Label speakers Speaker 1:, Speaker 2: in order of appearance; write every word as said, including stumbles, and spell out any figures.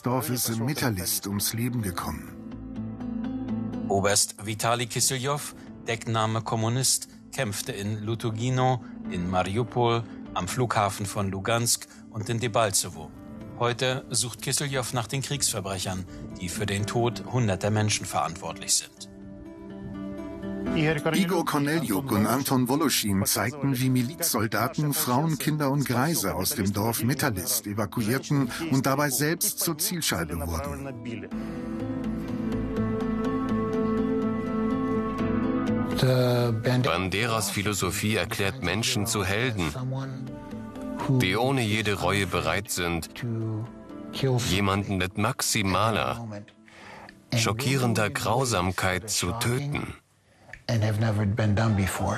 Speaker 1: Dorfes Metalist ums Leben gekommen.
Speaker 2: Oberst Vitali Kisseljow, Deckname Kommunist, kämpfte in Lutugino, in Mariupol, am Flughafen von Lugansk und in Debaltsewo. Heute sucht Kisseljow nach den Kriegsverbrechern, die für den Tod hunderter Menschen verantwortlich sind.
Speaker 1: Igor Korneljuk und Anton Woloschin zeigten, wie Milizsoldaten Frauen, Kinder und Greise aus dem Dorf Metalist evakuierten und dabei selbst zur Zielscheibe wurden.
Speaker 3: Banderas Philosophie erklärt Menschen zu Helden, die ohne jede Reue bereit sind, jemanden mit maximaler, schockierender Grausamkeit zu töten.